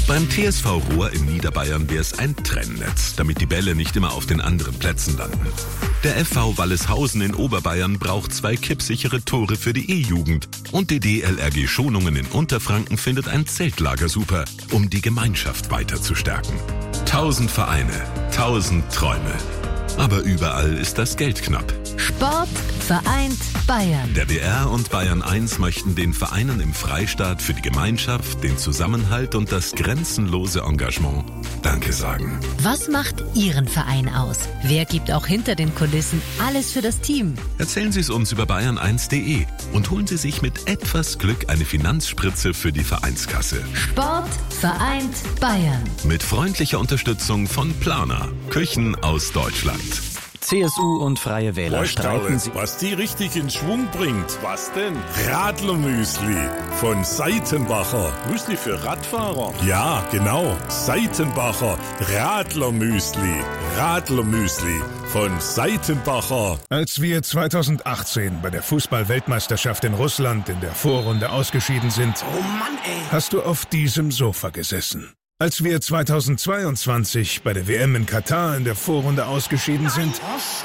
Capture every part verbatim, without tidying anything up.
Beim T S V Rohr in Niederbayern wäre es ein Trennnetz, damit die Bälle nicht immer auf den anderen Plätzen landen. Der F V Walleshausen in Oberbayern braucht zwei kippsichere Tore für die E-Jugend. Und die D L R G Schonungen in Unterfranken findet ein Zeltlager super, um die Gemeinschaft weiter zu stärken. Tausend Vereine, tausend Träume. Aber überall ist das Geld knapp. Sport vereint Bayern. Der B R und Bayern eins möchten den Vereinen im Freistaat für die Gemeinschaft, den Zusammenhalt und das grenzenlose Engagement Danke sagen. Was macht Ihren Verein aus? Wer gibt auch hinter den Kulissen alles für das Team? Erzählen Sie es uns über bayern eins punkt de und holen Sie sich mit etwas Glück eine Finanzspritze für die Vereinskasse. Sport vereint Bayern. Mit freundlicher Unterstützung von Plana, Küchen aus Deutschland. C S U und Freie Wähler streiten sich. Was die richtig in Schwung bringt. Was denn? Radlermüsli von Seitenbacher. Müsli für Radfahrer? Ja, genau. Seitenbacher Radlermüsli. Radlermüsli von Seitenbacher. Als wir zweitausendachtzehn bei der Fußball-Weltmeisterschaft in Russland in der Vorrunde ausgeschieden sind, oh Mann, ey. hast du auf diesem Sofa gesessen. Als wir zweitausendzweiundzwanzig bei der W M in Katar in der Vorrunde ausgeschieden sind,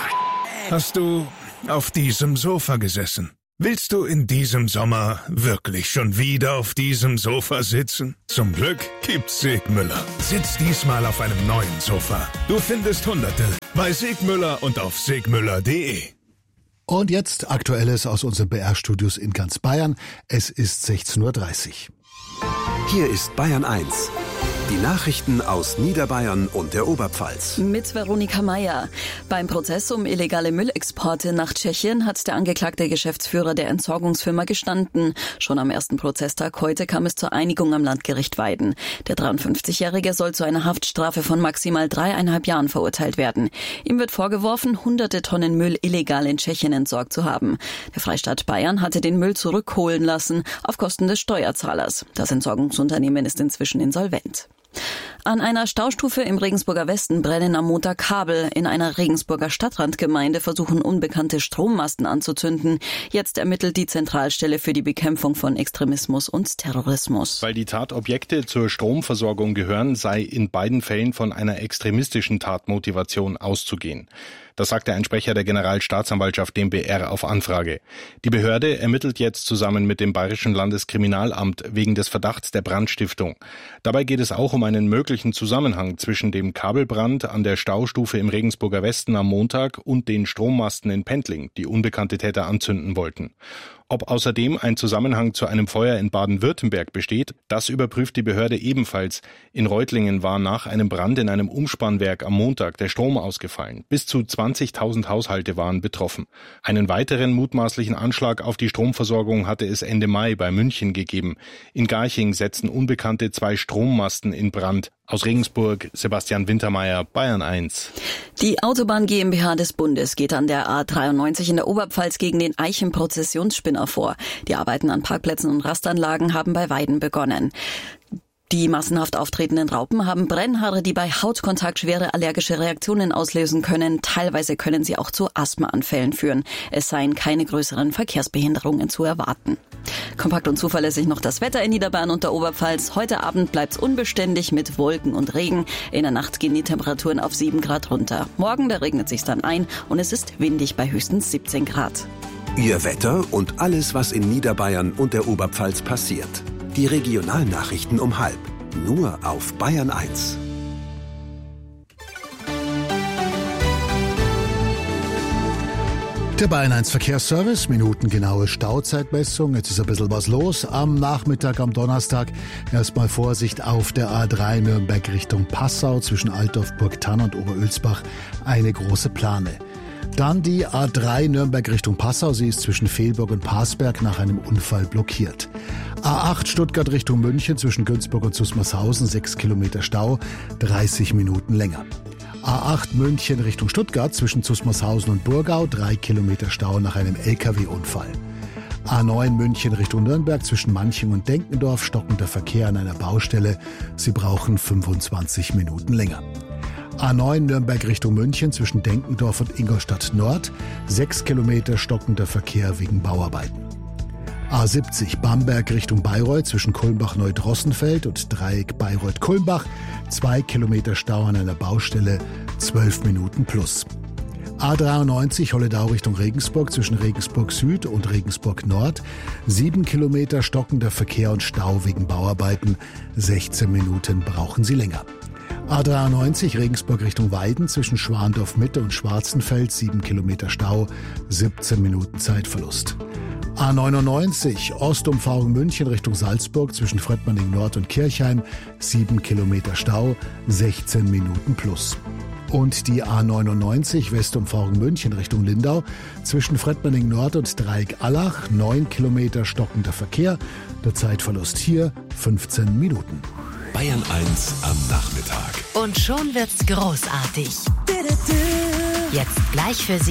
hast du auf diesem Sofa gesessen. Willst du in diesem Sommer wirklich schon wieder auf diesem Sofa sitzen? Zum Glück gibt's Segmüller. Sitz diesmal auf einem neuen Sofa. Du findest Hunderte bei Segmüller und auf segmüller punkt de. Und jetzt Aktuelles aus unseren B R-Studios in ganz Bayern. Es ist sechzehn Uhr dreißig. Hier ist Bayern eins. Die Nachrichten aus Niederbayern und der Oberpfalz. Mit Veronika Meier. Beim Prozess um illegale Müllexporte nach Tschechien hat der angeklagte Geschäftsführer der Entsorgungsfirma gestanden. Schon am ersten Prozesstag heute kam es zur Einigung am Landgericht Weiden. Der dreiundfünfzigjährige soll zu einer Haftstrafe von maximal dreieinhalb Jahren verurteilt werden. Ihm wird vorgeworfen, hunderte Tonnen Müll illegal in Tschechien entsorgt zu haben. Der Freistaat Bayern hatte den Müll zurückholen lassen, auf Kosten des Steuerzahlers. Das Entsorgungsunternehmen ist inzwischen insolvent. An einer Staustufe im Regensburger Westen brennen am Montag Kabel. In einer Regensburger Stadtrandgemeinde versuchen unbekannte Strommasten anzuzünden. Jetzt ermittelt die Zentralstelle für die Bekämpfung von Extremismus und Terrorismus. Weil die Tatobjekte zur Stromversorgung gehören, sei in beiden Fällen von einer extremistischen Tatmotivation auszugehen. Das sagte ein Sprecher der Generalstaatsanwaltschaft dem B R auf Anfrage. Die Behörde ermittelt jetzt zusammen mit dem Bayerischen Landeskriminalamt wegen des Verdachts der Brandstiftung. Dabei geht es auch um einen möglichen Zusammenhang zwischen dem Kabelbrand an der Staustufe im Regensburger Westen am Montag und den Strommasten in Pendling, die unbekannte Täter anzünden wollten. Ob außerdem ein Zusammenhang zu einem Feuer in Baden-Württemberg besteht, das überprüft die Behörde ebenfalls. In Reutlingen war nach einem Brand in einem Umspannwerk am Montag der Strom ausgefallen. Bis zu zwanzigtausend Haushalte waren betroffen. Einen weiteren mutmaßlichen Anschlag auf die Stromversorgung hatte es Ende Mai bei München gegeben. In Garching setzten Unbekannte zwei Strommasten in Brand. Aus Regensburg, Sebastian Wintermeyer, Bayern eins. Die Autobahn GmbH des Bundes geht an der A dreiundneunzig in der Oberpfalz gegen den Eichen-Prozessionsspinner vor. Die Arbeiten an Parkplätzen und Rastanlagen haben bei Weiden begonnen. Die massenhaft auftretenden Raupen haben Brennhaare, die bei Hautkontakt schwere allergische Reaktionen auslösen können. Teilweise können sie auch zu Asthmaanfällen führen. Es seien keine größeren Verkehrsbehinderungen zu erwarten. Kompakt und zuverlässig noch das Wetter in Niederbayern und der Oberpfalz. Heute Abend bleibt's unbeständig mit Wolken und Regen. In der Nacht gehen die Temperaturen auf sieben Grad runter. Morgen, da regnet sich's dann ein und es ist windig bei höchstens siebzehn Grad. Ihr Wetter und alles, was in Niederbayern und der Oberpfalz passiert. Die Regionalnachrichten um halb. Nur auf Bayern eins. Der Bayern eins Verkehrsservice, minutengenaue Stauzeitmessung. Jetzt ist ein bisschen was los am Nachmittag, am Donnerstag. Erstmal Vorsicht auf der A drei Nürnberg Richtung Passau zwischen Altdorf, Burgthann und Oberülsbach. Eine große Plane. Dann die A drei Nürnberg Richtung Passau. Sie ist zwischen Fehlburg und Parsberg nach einem Unfall blockiert. A acht Stuttgart Richtung München zwischen Günzburg und Susmarshausen. sechs Kilometer Stau, dreißig Minuten länger. A acht München Richtung Stuttgart zwischen Susmarshausen und Burgau. drei Kilometer Stau nach einem L K W-Unfall. A neun München Richtung Nürnberg zwischen Manching und Denkendorf. Stockender Verkehr an einer Baustelle. Sie brauchen fünfundzwanzig Minuten länger. A neun Nürnberg Richtung München zwischen Denkendorf und Ingolstadt Nord. sechs Kilometer stockender Verkehr wegen Bauarbeiten. A siebzig Bamberg Richtung Bayreuth zwischen Kulmbach-Neudrossenfeld und Dreieck Bayreuth-Kulmbach. Zwei Kilometer Stau an einer Baustelle, zwölf Minuten plus. A dreiundneunzig Holledau Richtung Regensburg zwischen Regensburg Süd und Regensburg Nord. Sieben Kilometer stockender Verkehr und Stau wegen Bauarbeiten. sechzehn Minuten brauchen Sie länger. A dreiundneunzig Regensburg Richtung Weiden zwischen Schwandorf Mitte und Schwarzenfeld. Sieben Kilometer Stau, siebzehn Minuten Zeitverlust. A neunundneunzig Ostumfahrung München Richtung Salzburg zwischen Fröttmanning Nord und Kirchheim. Sieben Kilometer Stau, sechzehn Minuten plus. Und die A neunundneunzig Westumfahrung München Richtung Lindau zwischen Fröttmanning Nord und Dreieck-Allach. Neun Kilometer stockender Verkehr. Der Zeitverlust hier fünfzehn Minuten. Bayern eins am Nachmittag. Und schon wird's großartig. Jetzt gleich für Sie